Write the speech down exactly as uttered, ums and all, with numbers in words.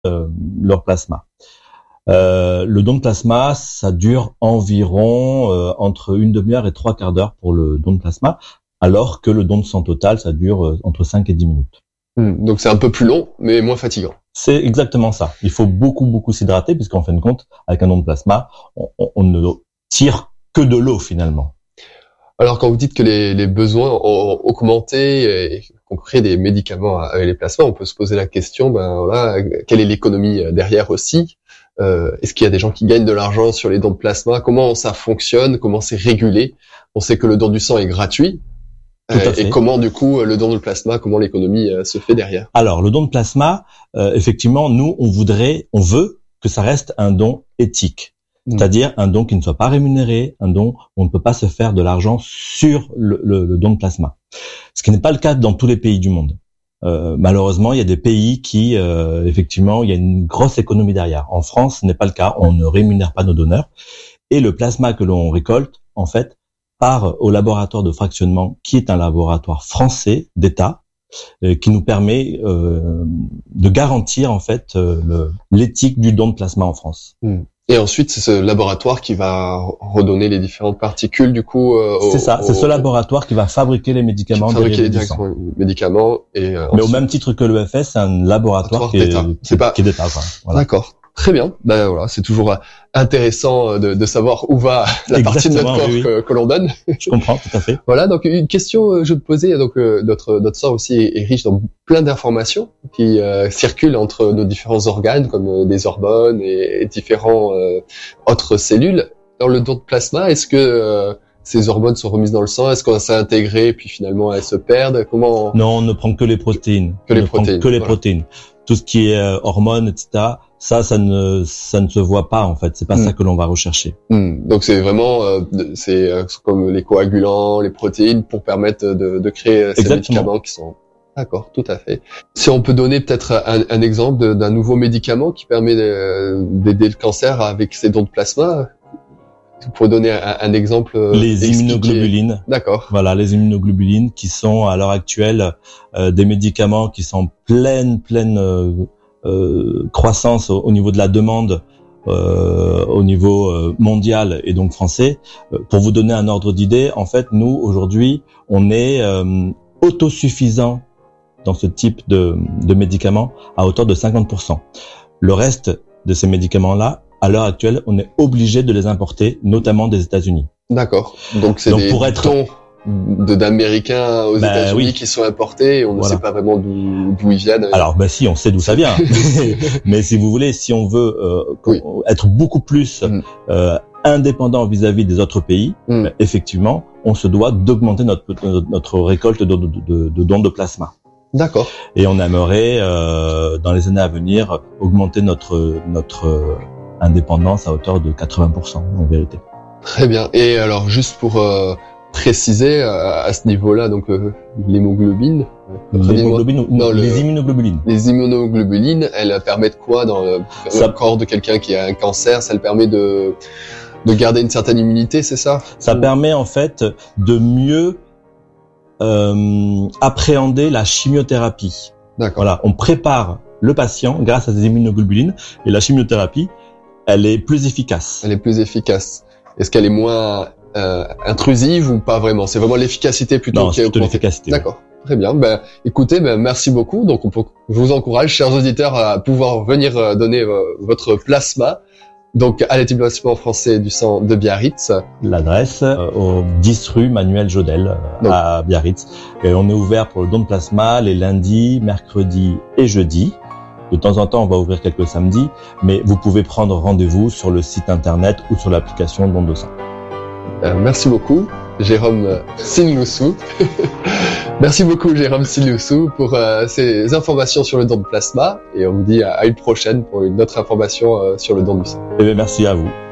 euh, leur plasma. Euh, le don de plasma, ça dure environ euh, entre une demi-heure et trois quarts d'heure pour le don de plasma, alors que le don de sang total, ça dure euh, entre cinq et dix minutes. Mmh, donc c'est un peu plus long, mais moins fatigant. C'est exactement ça. Il faut beaucoup, beaucoup s'hydrater, puisqu'en fin de compte, avec un don de plasma, on, on, on ne tire que de l'eau finalement. Alors quand vous dites que les, les besoins ont augmenté et qu'on crée des médicaments avec les plasmas, on peut se poser la question, ben voilà, quelle est l'économie derrière aussi? Euh, est-ce qu'il y a des gens qui gagnent de l'argent sur les dons de plasma? Comment ça fonctionne? Comment c'est régulé? On sait que le don du sang est gratuit. Tout à fait. Et comment du coup le don de plasma, comment l'économie euh, se fait derrière? Alors le don de plasma, euh, effectivement, nous on voudrait, on veut que ça reste un don éthique. C'est-à-dire un don qui ne soit pas rémunéré, un don où on ne peut pas se faire de l'argent sur le, le, le don de plasma. Ce qui n'est pas le cas dans tous les pays du monde. Euh, malheureusement, il y a des pays qui, euh, effectivement, il y a une grosse économie derrière. En France, ce n'est pas le cas. On ne rémunère pas nos donneurs. Et le plasma que l'on récolte, en fait, part au laboratoire de fractionnement, qui est un laboratoire français d'État, euh, qui nous permet euh, de garantir, en fait, euh, le, l'éthique du don de plasma en France. Mmh. Et ensuite, c'est ce laboratoire qui va redonner les différentes particules, du coup. Euh, c'est au, ça, c'est au, ce laboratoire qui va fabriquer les médicaments. Qui fabriquer les médicaments et. Euh, Mais ensuite, au même titre que l'E F S, c'est un laboratoire qui est, qui, c'est pas... qui est d'État. Voilà. D'accord. Très bien. Ben voilà, c'est toujours intéressant de, de savoir où va la Exactement, partie de notre corps oui. que, que l'on donne. Je comprends tout à fait. Voilà. Donc une question je te posais. Donc notre notre sang aussi est, est riche dans plein d'informations qui euh, circulent entre nos différents organes, comme euh, des hormones et, et différents euh, autres cellules. Dans le don de plasma, est-ce que euh, ces hormones sont remises dans le sang? Est-ce qu'on s'est intégré puis finalement elles se perdent? Comment? Non, on ne prend que les protéines. Que on les ne protéines. Prend que les voilà. protéines. Tout ce qui est euh, hormones, et cetera. Ça, ça ne, ça ne se voit pas en fait. C'est pas mmh. ça que l'on va rechercher. Mmh. Donc c'est vraiment, euh, c'est euh, comme les coagulants, les protéines pour permettre de, de créer ces Exactement. médicaments qui sont. D'accord, tout à fait. Si on peut donner peut-être un, un exemple de, d'un nouveau médicament qui permet de, d'aider le cancer avec ces dons de plasma. Vous pouvez donner un, un exemple. Les expliqué. immunoglobulines. D'accord. Voilà, les immunoglobulines qui sont à l'heure actuelle euh, des médicaments qui sont pleine, pleine euh, euh, croissance au, au niveau de la demande, euh, au niveau euh, mondial et donc français. Euh, pour vous donner un ordre d'idée, en fait, nous aujourd'hui, on est euh, autosuffisant dans ce type de, de médicaments à hauteur de cinquante pour cent. Le reste de ces médicaments-là, à l'heure actuelle, on est obligé de les importer, notamment des États-Unis. D'accord. Donc c'est Donc, des pour être... dons de, d'Américains aux bah, États-Unis oui. qui sont importés et on ne voilà. sait pas vraiment d'où, d'où ils viennent. Alors, bah si, on sait d'où ça vient. Mais si vous voulez, si on veut euh, oui. être beaucoup plus mm. euh, indépendant vis-à-vis des autres pays, mm. bah, effectivement, on se doit d'augmenter notre notre récolte de, de, de, de dons de plasma. D'accord. Et on aimerait, euh, dans les années à venir, augmenter notre notre indépendance à hauteur de quatre-vingts pour cent en vérité. Très bien. Et alors juste pour euh, préciser euh, à ce niveau-là, donc euh, l'hémoglobine, l'hémoglobine non, les le, immunoglobulines. Les immunoglobulines, elles permettent quoi dans le, ça, le corps de quelqu'un qui a un cancer? Ça le permet de de garder une certaine immunité, c'est ça? Ça Ou... permet en fait de mieux euh, appréhender la chimiothérapie. D'accord. Voilà, on prépare le patient grâce à ces immunoglobulines et la chimiothérapie, elle est plus efficace. Elle est plus efficace. Est-ce qu'elle est moins euh, intrusive ou pas vraiment? C'est vraiment l'efficacité plutôt non, qui est plutôt l'efficacité. D'accord. Très bien. Ben, écoutez, ben, merci beaucoup. Donc, on peut, je vous encourage, chers auditeurs, à pouvoir venir donner euh, votre plasma. Donc, à l'établissement français du sang de Biarritz. L'adresse, euh, au dix rue Manuel Jodel, euh, à Biarritz. Et on est ouvert pour le don de plasma les lundis, mercredis et jeudis. De temps en temps, on va ouvrir quelques samedis, mais vous pouvez prendre rendez-vous sur le site internet ou sur l'application Don de sang. Euh, merci beaucoup, Jérôme Sinloussou. Merci beaucoup, Jérôme Sinloussou, pour euh, ces informations sur le don de plasma. Et on vous dit à, à une prochaine pour une autre information euh, sur le don du sang. Eh bien, merci à vous.